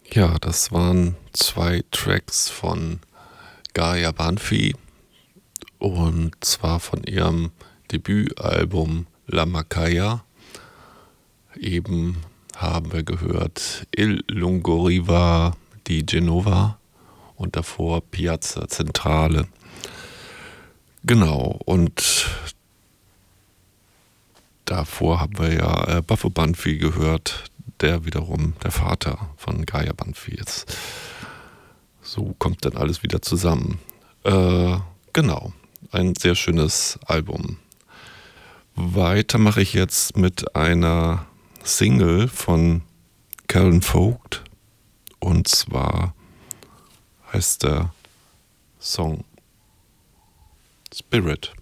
Ja, das waren 2 Tracks von Gaia Banfi und zwar von ihrem Debütalbum La Macaya. Eben haben wir gehört Il Lungo Riva di Genova und davor Piazza Centrale. Genau, und davor haben wir ja Buffo Banfi gehört, der wiederum der Vater von Gaia Banfi ist. So kommt dann alles wieder zusammen. Genau, ein sehr schönes Album. Weiter mache ich jetzt mit einer Single von Calvin Vogt. Und zwar heißt der Song Spirit.